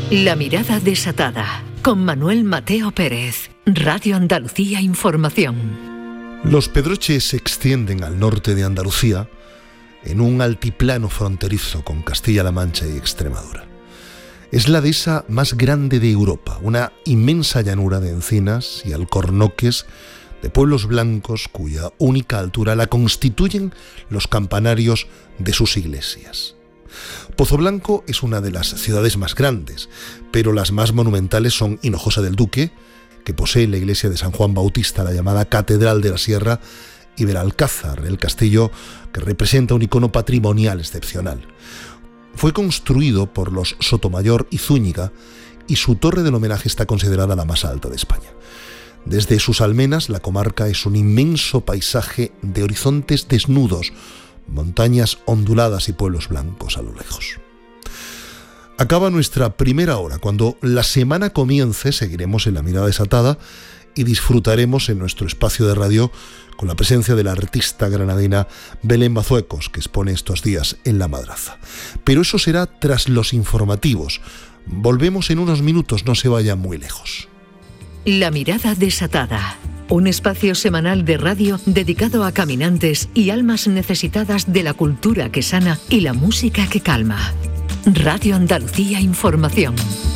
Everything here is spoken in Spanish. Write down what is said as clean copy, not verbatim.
La mirada desatada, con Manuel Mateo Pérez, Radio Andalucía Información. Los Pedroches se extienden al norte de Andalucía, en un altiplano fronterizo con Castilla-La Mancha y Extremadura. Es la dehesa más grande de Europa, una inmensa llanura de encinas y alcornoques de pueblos blancos cuya única altura la constituyen los campanarios de sus iglesias. Pozoblanco es una de las ciudades más grandes, pero las más monumentales son Hinojosa del Duque, que posee la iglesia de San Juan Bautista, la llamada Catedral de la Sierra, y Belalcázar, el castillo que representa un icono patrimonial excepcional. Fue construido por los Sotomayor y Zúñiga y su torre del homenaje está considerada la más alta de España. Desde sus almenas, la comarca es un inmenso paisaje de horizontes desnudos, montañas onduladas y pueblos blancos a lo lejos. Acaba nuestra primera hora. Cuando la semana comience, seguiremos en La Mirada Desatada y disfrutaremos en nuestro espacio de radio con la presencia de la artista granadina Belén Bazuecos, que expone estos días en La Madraza. Pero eso será tras los informativos. Volvemos en unos minutos, no se vayan muy lejos. La Mirada Desatada, un espacio semanal de radio dedicado a caminantes y almas necesitadas de la cultura que sana y la música que calma. Radio Andalucía Información.